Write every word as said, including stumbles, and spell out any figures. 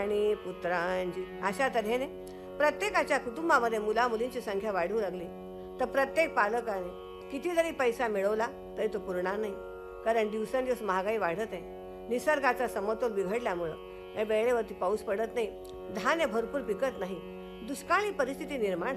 पुत्राणी पुत्रांची अशा तऱ्हेने प्रत्येकाच्या कुटुंबामध्ये मुला मुलींची संख्या वाढू लागली तर प्रत्येक पालकाने किती जरी पैसा मिळवला तरी तो पुरणार नाही. कारण दिवसेंदिवस महागाई वाढत आहे. निसर्गाचा समतोल बिघडल्यामुळं वेळेवरती पाऊस पडत नाही, धान्य भरपूर पिकत नाही, दुष्काळी परिस्थिती निर्माण